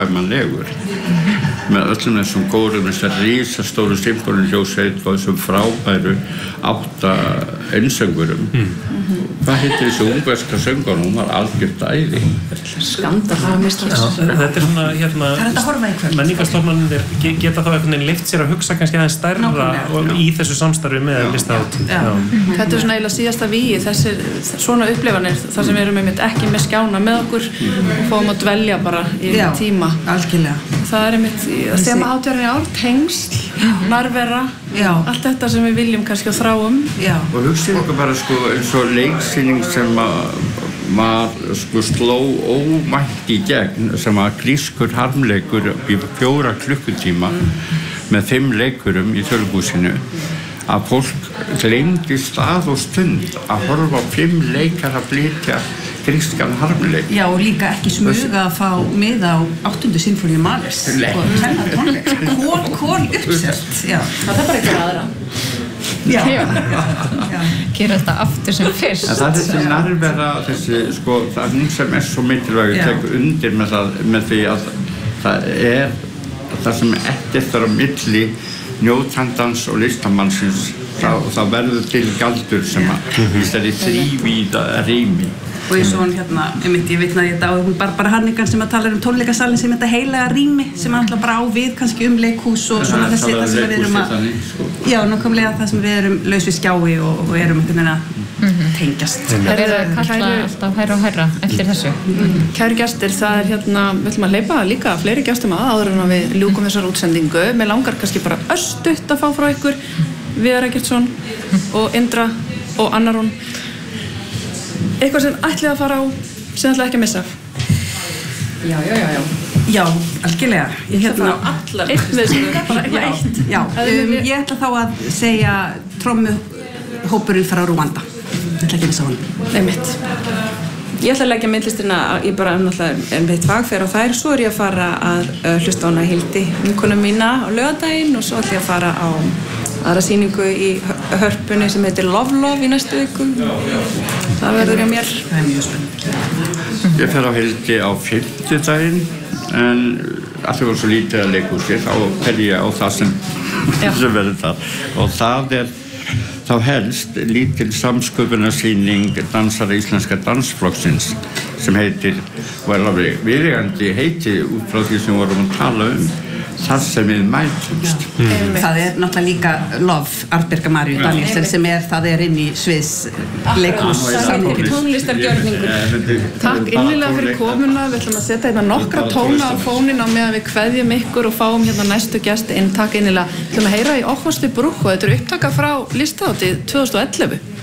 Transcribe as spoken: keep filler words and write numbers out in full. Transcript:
ófæmanlegur með öllum þessum góðum, þessar risastóru symfóníuhljómsveit og þessum frábæru átta einsöngurum. Mm. Hvað heitir þessi ungverska söngur? Hún var algjört æði. Skandal, það var mist þess. Þetta er svona, hérna, menningarstofnanir geta þá einhvern veginn leyft sér að hugsa kannski aðeins stærra og í þessu samstarfi með listahátíð. Þetta er svona eiginlega síðasta vígi, þessir svona upplifanir, þar sem við erum einmitt ekki með skjána með okkur og fáum að dvelja bara í Já, tíma. Algjörlega. Það er einmitt, þemahátíðarinn í ár, tengsl, nærvera, Já. Allt þetta sem við viljum kannski og þráum. Já. Og hugsið okkur bara sko eins og leiksýning sem var sko sló óvænt í gegn sem var grískur harmleikur í fjóra klukkutíma með fimm leikurum í Þjóðleikhúsinu að fólk gleymdi stað og stund að horfa á fimm leikar að flytja grískan harmleik. Já, og líka ekki smuga að fá miða á áttundu sinfóníu Mahlers og hennar tónleik. Kól, kól uppselt. Já. Það er bara ekki aðra. Já. Já. Já. Gera þetta aftur sem fyrst. En það er þessi nærvera, þessi, sko, það er nýtt sem er svo mikilvægt að taka undir með, það, með því að það er það sem ekkert er á milli njótandans og listamannsins, þá, þá verður til galdur sem að víst er í þrívíða rými. Og eins og hún hérna, einmitt, ég vitnaði þetta á hún Barbara Harnigan sem að tala um tónleikasalinn sem þetta heilaga rými sem er alltaf bara á við kannski um leikhús og svona þessi það sem við erum að Já, nákvæmlega það sem við erum laus við skjái og, og erum einhvern veginn að tengjast. Það er að kalla alltaf hærra og hærra eftir þessu. Kæru gestir, það er hérna, við ætlum að hleypa líka fleiri gestum að áður en að við ljúkum þessar útsendingu. Mér langar kannski bara östutt að fá frá ykkur Viðar Eggertsson og Indra og Anna Rún. Eitthvað sem ætlið að fara á sem ætlið ekki að missa? Já, já, já, já. Já, algjörlega. Ég hérna allar eitt við þessu, bara eitthvað eitt. Já, um, ég ætla þá að segja trommuhópurinn frá Rúanda. Ég ætla ekki að missa honum. Einmitt. Ég ætla að leggja myndlistina, ég bara náttúrulega en veit fagfer á þær, svo er ég að fara að uh, hlusta á hana Hildi, vinkonu mína á laugardaginn og svo ætla ég að fara á aðra sýningu í Hörpunni sem heitir Love Love í næstu viku. Það verður hjá mér. Það er mjög spennandi. Ég fer á Hildi á fimmtudaginn en allir voru svo lítið að leikhúsi, þá fer ég á það sem, sem verður þar. Og það er þá helst lítil samsköpunarsýning dansara íslenska dansflokksins sem heitir, og er alveg viðeigandi heiti út frá því sem við vorum að tala um, þar sem við mætumst. Mm. Það er náttúrulega líka Love, Artbjörga Maríu Danielsen sem er, það er inn í Sviðs leikhús. Tónlistargjörningur. Takk innilega fyrir komuna, við ætlum að setja hérna nokkra tóna á fóninn á meðan við kveðjum ykkur og fáum hérna næstu gesti inn. Takk innilega. Við ætlum að heyra í Okkvastu Brúkko, þetta er upptaka frá listahátíð tvö þúsund og ellefu.